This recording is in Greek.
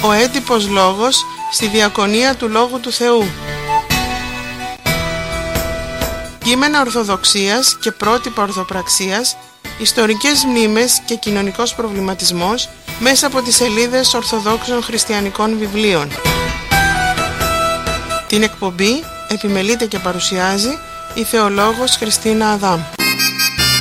Ο έντυπος λόγος στη διακονία του Λόγου του Θεού. Κείμενα ορθοδοξίας και πρότυπα ορθοπραξίας, ιστορικές μνήμες και κοινωνικός προβληματισμός μέσα από τις σελίδες ορθοδόξων χριστιανικών βιβλίων. Την εκπομπή επιμελείται και παρουσιάζει η θεολόγος Χριστίνα Αδάμ.